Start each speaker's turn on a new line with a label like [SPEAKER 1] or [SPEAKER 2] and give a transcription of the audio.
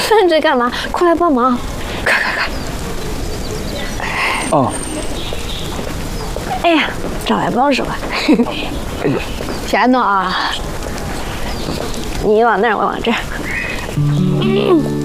[SPEAKER 1] 愣着干嘛？快来帮忙！快！
[SPEAKER 2] 哦。
[SPEAKER 1] 哎呀，找来帮手了。小安诺啊，你往那儿，我往这儿。